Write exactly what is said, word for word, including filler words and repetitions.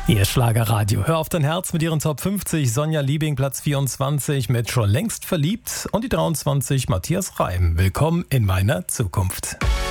Ihr Schlagerradio. Hör auf dein Herz mit ihren Top fünfzig. Sonja Liebing, Platz vierundzwanzig mit Schon längst verliebt. Und die dreiundzwanzig, Matthias Reim. Willkommen in meiner Zukunft.